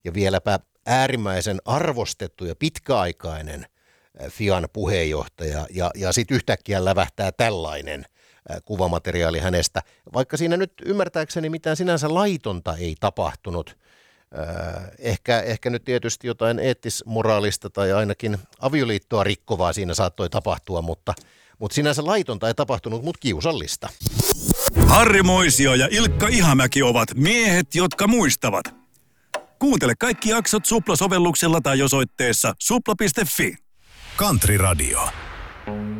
ja vieläpä äärimmäisen arvostettu ja pitkäaikainen FIAN puheenjohtaja, ja sitten yhtäkkiä lävähtää tällainen kuvamateriaali hänestä, vaikka siinä nyt ymmärtääkseni mitään sinänsä laitonta ei tapahtunut. Ehkä nyt tietysti jotain eettis-moraalista tai ainakin avioliittoa rikkovaa siinä saattoi tapahtua, mutta sinänsä laitonta ei tapahtunut, mutta kiusallista. Harri Moisio ja Ilkka Ihamäki ovat miehet, jotka muistavat. Kuuntele kaikki jaksot Supla-sovelluksella tai osoitteessa supla.fi. Country Radio.